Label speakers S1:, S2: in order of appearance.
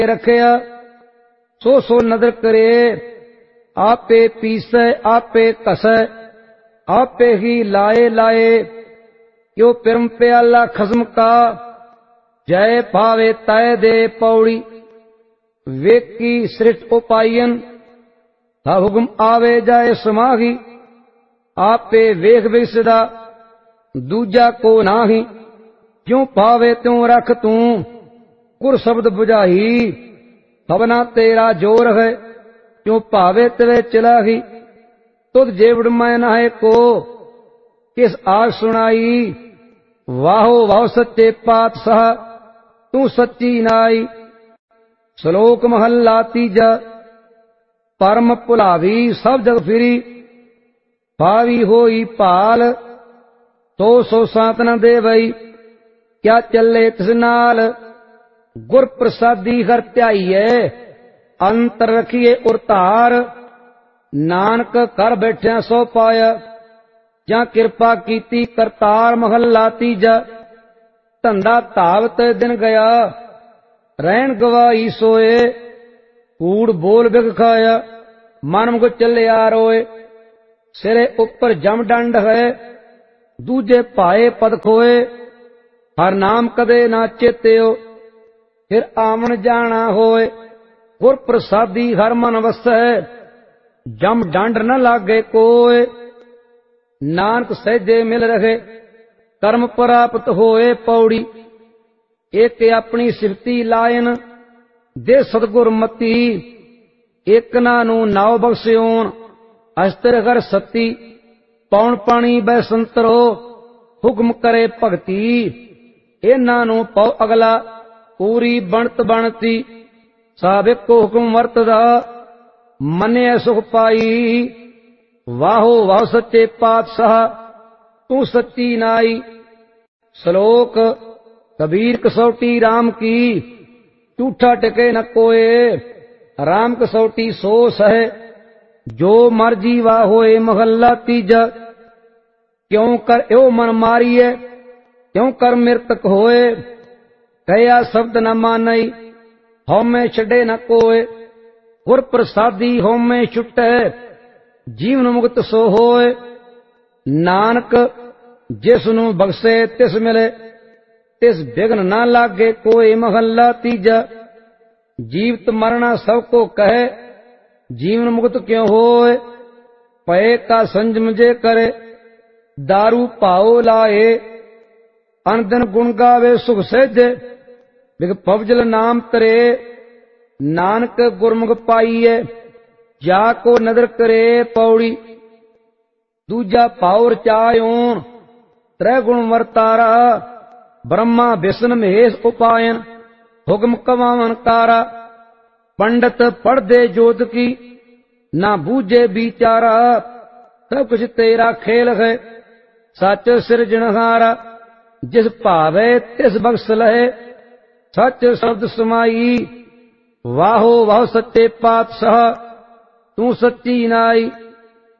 S1: रखिया सो सो नदर करे। आपे पीसै आपे कसै आपे ही लाए लाए। यो पिरम प्याला खसम का जय भावे तय दे पौड़ी। वेकी सृष्ट उपायन था हुक्म आवे जाए समाही। आपे वेख विसदा दूजा को नाही। क्यों पावे त्यों रख तू गुर शब्द बुझाही। हवना तेरा जोर है क्यों पावे तवे चलाही। तुद जेवड़ मैं नाहे को किस आज सुनाई। वाहो वाहो सच्चे पातशाह तू सच्ची नाई। श्लोक महला तीजा। परम भुलावी सब जग फिरी भावी होई भाल। तो सो सांत न देवई क्या चले तिस नाल। गुर प्रसादी हर ध्याईए अंतर रखिए उरतार। नानक कर बैठिया सो पाया ਜਾਂ ਕਿਰਪਾ ਕੀਤੀ ਕਰਤਾਰ। ਮਹੱਲਾ ਤੀਜਾ। ਧੰਦਾ ਧਾਵਤ ਦਿਨ ਗਿਆ ਰਹਿਣ ਗਵਾਈ ਸੋਏ। ਕੂੜ ਬੋਲ ਬਿਗ ਖਾਇਆ ਮਨ ਮੁਖ ਚੱਲਿਆ ਰੋਏ। ਸਿਰੇ ਉੱਪਰ ਜਮ ਡੰਡ ਹੈ ਦੂਜੇ ਭਾਏ ਪਦ ਖੋਏ। ਹਰ ਨਾਮ ਕਦੇ ਨਾ ਚੇਤਿਓ ਫਿਰ ਆਵਣ ਜਾਣਾ ਹੋਏ। ਗੁਰ ਪ੍ਰਸਾਦੀ ਹਰ ਮਨ ਵਸੈ ਜਮ ਡੰਡ ਨ ਲਾਗੇ ਕੋਏ। नानक सहजे मिल रहे कर्म प्राप्त होए पौड़ी। एक अपनी सिफती लायन दे सतगुर मती। एक नानू नाव बख्शियोन अस्तर घर सती। पौन पानी बह संतरो हुक्म करे भगती। इन्हां नू पौ अगला पूरी बनत बनती। साबिक को हुक्म वरतदा मने सुख पाई। वाहो वाहो सच्चे पातशाह तू सच्ची नाई। श्लोक कबीर कसौटी राम की झूठा टिके न कोए। राम कसौटी सो सह जो मर्जी वाह होए। महला तीजा। क्यों कर यो मन मारिए क्यों कर मृतक होए। कया शब्द न मानई हौमे छड़े न कोए। गुर प्रसादी हौमे छुटे जीवन मुक्त सो होए। नानक जिस नू बख्शे तिस मिले तिस विघ्न ना लागे कोई। महला तीजा। जीवत मरना सब को कहे जीवन मुक्त क्यों होए। पय का संजम जे करे दारू पाओ लाए। अनदिन गुण गावे सुख सहजे बिग पवजल नाम तरे। नानक गुरमुख पाइए जाको नदर करे पौड़ी। दूजा पावर चायोन त्रै गुण वर्तारा। ब्रह्मा विष्णु महेश उपायन हुक्म कमावन कारा। पंडित पढ़ दे जोत की ना बूझे बिचारा। सब कुछ तेरा खेल है सच सिरजनहारा। जिस भावे तिस बख्श लहे सच शब्द समाई। वाहो वाहो सच्चे पातशाह तू सच्ची नाई।